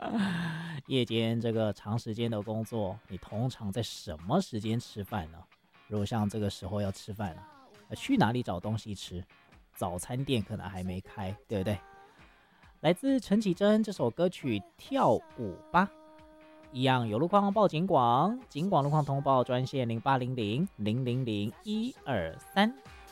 夜间这个长时间的工作，你通常在什么时间吃饭呢？如果像这个时候要吃饭了，去哪里找东西吃？早餐店可能还没开，对不对？来自陈绮贞这首歌曲《跳舞吧》，一样有路况报警广，警广路况通报专线0800 000 123。